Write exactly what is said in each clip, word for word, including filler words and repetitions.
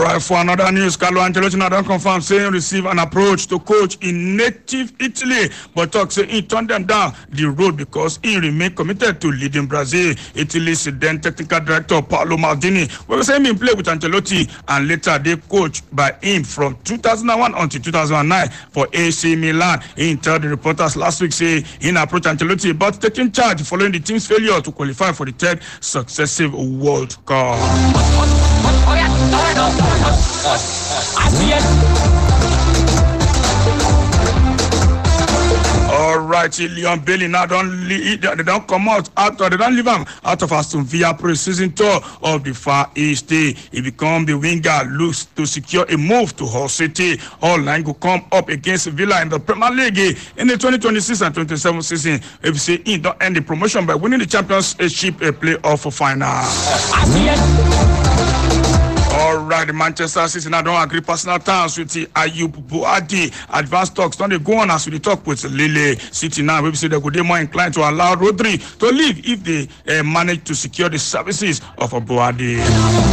right, for another news, Carlo Ancelotti now don't confirm saying receive an approach to coach in native Italy, but talk say he turned them down the road because he remained committed to leading Brazil. Italy's then technical director Paolo Maldini will say him play with Ancelotti and later they coached by him from two thousand one until two thousand nine for A C Milan. He told the reporters last week say he approached Ancelotti but taking charge following the team's failure to qualify for the third successive World Cup. All right, Leon Bailey now don't leave, they don't come out out or they don't leave him out of Aston Villa pre-season tour of the Far East. He become the winger, looks to secure a move to Hull City. All line will come up against Villa in the Premier League in the twenty twenty-six and twenty-seven season. If you say he don't end the promotion by winning the Championship a playoff final. All right, the Manchester City now don't agree personal terms with the Ayub Buadi. Advanced talks don't they go on as we talk with Lille. City now we say they could be more inclined to allow Rodri to leave if they uh, manage to secure the services of a Buadi.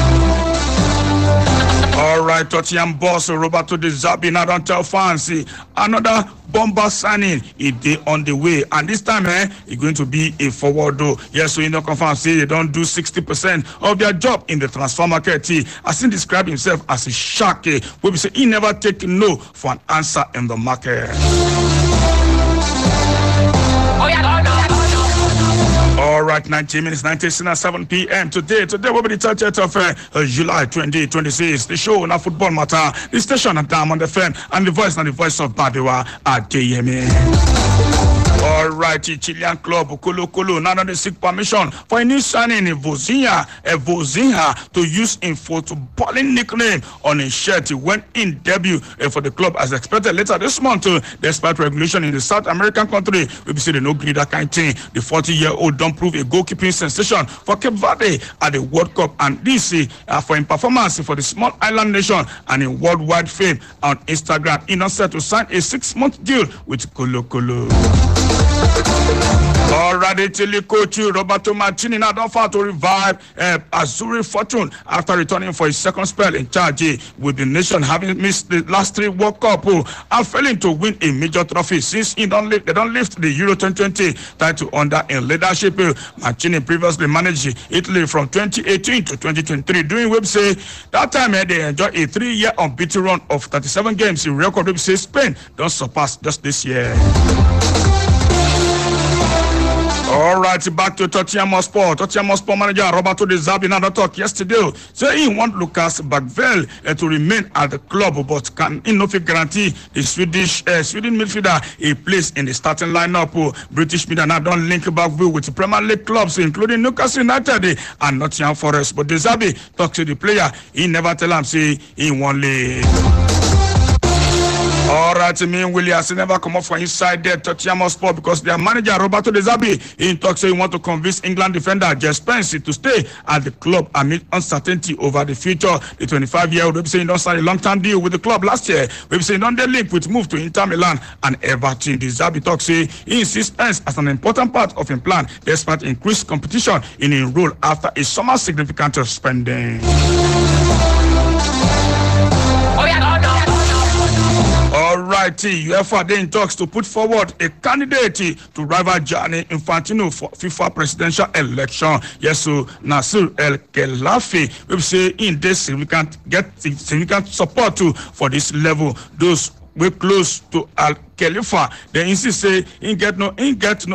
All right, Tottenham boss Roberto De Zerbi now don't tell fans another bomber signing is they on the way, and this time eh it's going to be a forward though. Yes, so you know confirm say they don't do sixty percent of their job in the transfer market. He as he described himself as a shark, eh, where we say he never take no for an answer in the market. All right, nineteen minutes, nineteen, seven p.m. today. Today will be the thirtieth of uh, July twenty twenty-six. The show on Football Matter, the station at Diamond F M, and the voice and the voice of Badewa Adeyemi. All right, the Chilean club Colo Colo now they seek permission for a new signing in Vozinha, a Vozinha to use in footballing nickname on his shirt. He went in debut uh, for the club as expected later this month. Uh, despite regulation in the South American country, we say they no agree that kind of thing. The forty-year-old don't prove a goalkeeping sensation for Cape Verde at the World Cup, and this uh, for his performance for the small island nation and in worldwide fame on Instagram. He now set to sign a six-month deal with Colo Colo. Already, Italy coach Roberto Mancini now don't fail to revive uh, Azzurri Fortune after returning for his second spell in charge, uh, with the nation having missed the last three World Cup uh, and failing to win a major trophy since he don't lift, they don't lift the Euro twenty twenty title under in leadership. Uh, Mancini previously managed Italy from twenty eighteen to twenty twenty-three, doing web say that time uh, they enjoy a three-year unbeaten run of thirty-seven games in record. Web say Spain don't surpass just this year. All right, back to Tottenham Hotspur. Tottenham Hotspur manager Roberto De Zerbi now talk yesterday. So he want Lucas Bagvel uh, to remain at the club, but can he not guarantee the Swedish uh, Sweden midfielder a place in the starting lineup? Uh, British media now don't link Bagvel with the Premier League clubs, including Newcastle United and Nottingham Forest. But De Zerbi talk to the player. He never tell him say he won't leave. All right, me and Williams never come up from inside there Tottenham Hotspur because their manager Roberto De Zerbi in talk say he want to convince England defender Jess Spence to stay at the club amid uncertainty over the future. The twenty-five-year-old we say he don't sign a long-term deal with the club last year. We say don't they link with move to Inter Milan and Everton. De Zerbi talk say he insists Spence as an important part of his plan despite increased competition in his role after a summer significant spending. Oh yeah, no, no. All right, UEFA then talks to put forward a candidate to rival Gianni Infantino for FIFA presidential election. Yes, so Nasser El Khelaifi will say in this we can get significant support to for this level. Those we close to Al Khalifa. They insist say he get no he get no